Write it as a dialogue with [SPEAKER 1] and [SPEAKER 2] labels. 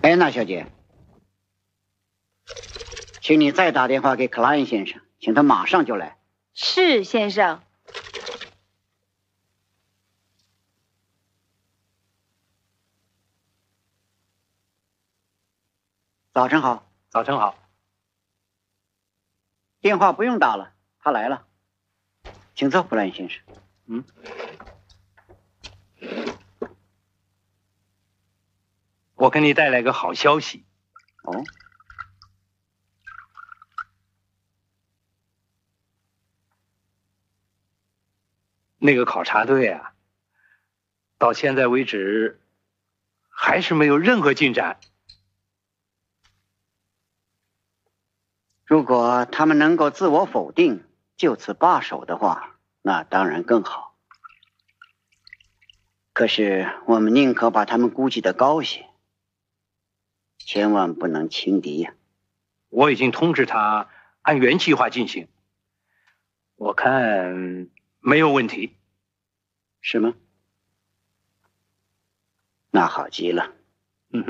[SPEAKER 1] 安娜小姐，请你再打电话给克莱恩先生，请他马上就来。
[SPEAKER 2] 是，先生。
[SPEAKER 1] 早晨好。
[SPEAKER 3] 早晨好。
[SPEAKER 1] 电话不用打了，他来了。请坐，克莱恩先生。
[SPEAKER 3] 我给你带来个好消息。
[SPEAKER 1] 哦。
[SPEAKER 3] 那个考察队啊，到现在为止还是没有任何进展。
[SPEAKER 1] 如果他们能够自我否定，就此罢手的话，那当然更好。可是我们宁可把他们估计得高些，千万不能轻敌呀。
[SPEAKER 3] 我已经通知他按原计划进行，我看没有问题。
[SPEAKER 1] 是吗？那好极了。